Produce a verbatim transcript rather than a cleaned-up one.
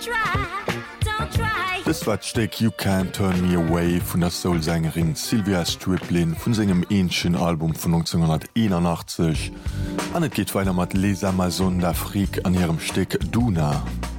Das war Steck You Can't Turn Me Away vun der Soul-Sängerin Sylvia Striplin vun segem eenschen Album vun neunzehnhunderteinundachtzig. An et geht weiter mat Les Amazones d'Afrique an ihrem Steck Duna.